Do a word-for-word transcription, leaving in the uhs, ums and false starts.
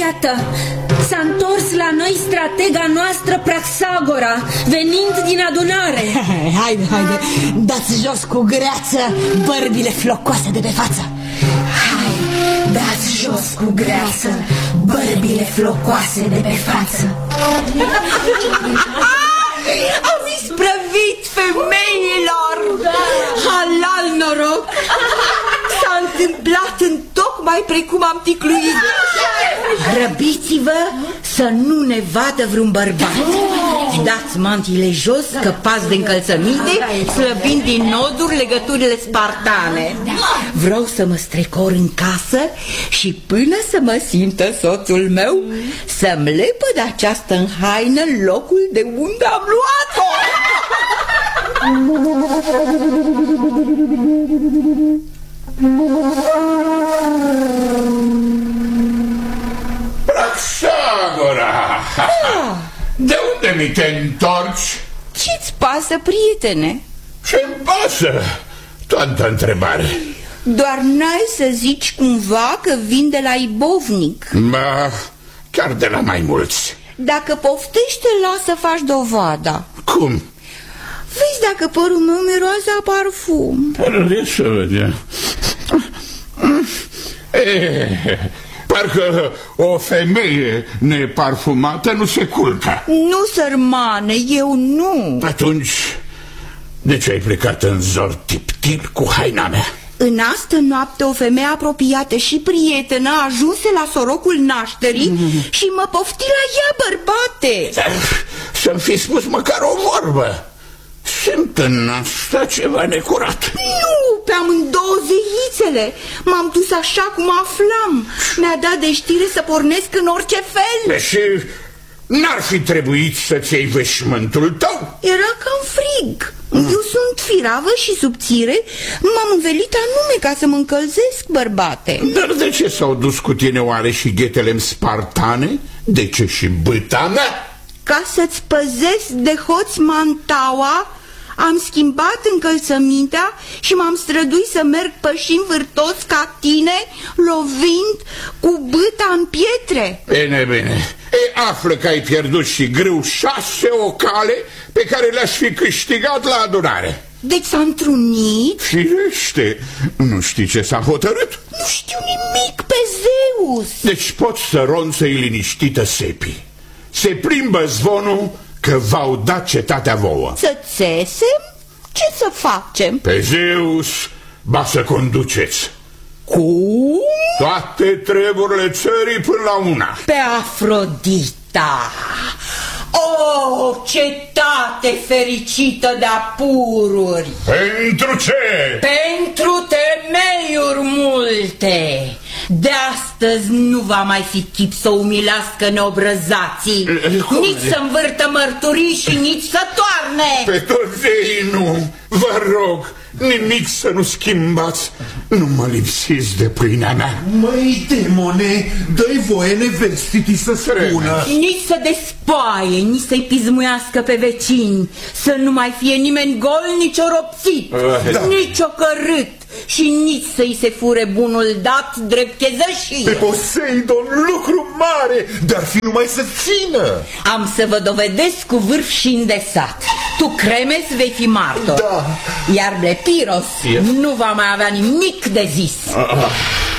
Iată, s-a întors la noi stratega noastră Praxagora, venind din adunare. Haide, haide, dați jos cu greață bărbile flocoase de pe față. Hai, dați jos cu greață bărbile flocoase de pe față. Am isprăvit, femeilor! Halal noroc! S-a întâmplat întocmai precum am ticluit. Grăbiți-vă să nu ne vadă vreun bărbat. Dați mantiile jos, căpați de încălțăminte, slăbind din noduri legăturile spartane. Vreau să mă strecor în casă și până să mă simtă soțul meu să-mi lepăd această în haină locul de unde am luat-o. Praxagora! Ah. De unde mi te întorci? Ce-ți pasă, prietene? Ce-mi pasă? Toată întrebare. Doar n-ai să zici cumva că vin de la ibovnic? Ba, chiar de la mai mulți. Dacă poftește, lasă faci dovada. Cum? Vezi dacă părul meu miroase a parfum. Părere să vedem. E, parcă o femeie neparfumată nu se culcă. Nu, sărmane, eu nu. Atunci, de ce ai plecat în zor tip-tip cu haina mea? În astă noapte o femeie apropiată și prietenă ajunse la sorocul nașterii mm. și mă pofti la ea, bărbate. Să-mi fi spus măcar o vorbă. Simt în asta ceva necurat. Nu, pe amândouă zeițele. M-am dus așa cum aflam. Mi-a dat de știre să pornesc în orice fel. Și n-ar fi trebuit să-ți iei veșmântul tău? Era cam frig. mm. Eu sunt firavă și subțire. M-am învelit anume ca să mă încălzesc, bărbate. Dar de ce s-au dus cu tine oare și ghetele-mi spartane? De ce și bâta mea? Ca să-ți păzesc de hoți mantaua, am schimbat încălțămintea și m-am străduit să merg pășind vârtos ca tine, lovind cu bâta în pietre. Bine, bine. E, află că ai pierdut și greu șase ocale pe care le-aș fi câștigat la adunare. Deci s-a întrunit? Firește, nu știi ce s-a hotărât? Nu știu nimic, pe Zeus. Deci poți să ronță-i liniștită Sepii. Se plimbă zvonul că v-au dat cetatea vouă. Să țesem? Ce să facem? Pe Zeus ba să conduceți. Cum? Toate treburile țării până la una. Pe Afrodita. Oh, cetate fericită de apururi. Pentru ce? Pentru temeiuri multe. De astăzi nu va mai fi chip să umilească neobrăzații, nici să învârtă mărturii și nici să toarne. Pe toți ei nu, vă rog, nimic să nu schimbați. Nu mă lipsiți de pâinea mea. Măi, demone, dă-i voie nevestitii să spună. Nici să despoaie, nici să-i pismuiască pe vecini, să nu mai fie nimeni gol, nici oropsit, da. Nici ocărât și nici să-i se fure bunul dat drept chezășie. Pe Poseidon, lucru mare, dar fi numai să țină. Am să vă dovedesc cu vârf și îndesat. Tu, Cremes, vei fi martor, da. Iar Blepiros nu va mai avea nimic de zis. Ah.